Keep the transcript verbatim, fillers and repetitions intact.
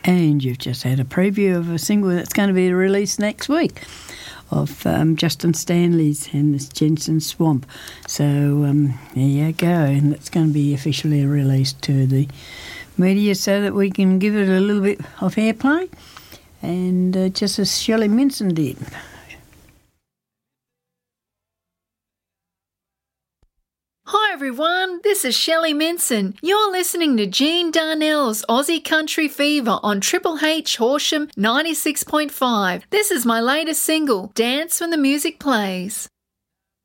And you've just had a preview of a single that's going to be released next week of um, Justin Stanley's and this Jensen Swamp. So um, there you go, and it's going to be officially released to the media so that we can give it a little bit of airplay, and uh, just as Shelley Minson did. Hi everyone, this is Shelley Minson. You're listening to Jean Darnell's Aussie Country Fever on Triple H Horsham ninety-six point five. This is my latest single, Dance When the Music Plays.